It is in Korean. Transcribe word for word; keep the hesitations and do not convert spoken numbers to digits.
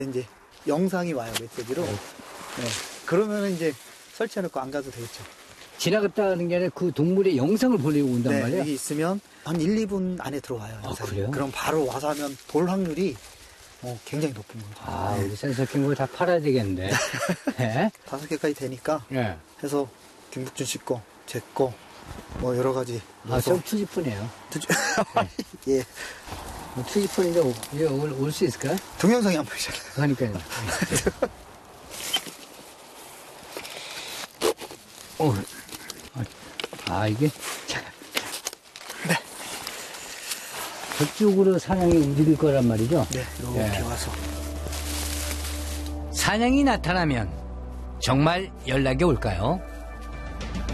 이제 영상이 와요, 메시지로. 네. 그러면 이제 설치해놓고 안 가도 되겠죠. 지나갔다는 게 아니라 그 동물의 영상을 보려고 온단 네, 말이야? 여기 있으면 한 일, 이 분 안에 들어와요. 아, 영상이. 그래요? 그럼 바로 와서 하면 돌 확률이 어, 굉장히 높은 거죠. 아, 네. 우리 센서 킨 거 다 팔아야 되겠는데. 네? 다섯 개까지 되니까 네. 해서 김국준 씨 거, 제 거, 뭐 여러 가지. 아, 좀 투지폰이에요. 투지... 예. 뭐 투지폰인데 올, 올 수 있을까? 동영상이 안 보이잖아요. 그러니까요. 어, 아, 이게. 네. 저쪽으로 사냥이 움직일 거란 말이죠? 네, 이렇게 네. 와서. 사냥이 나타나면 정말 연락이 올까요?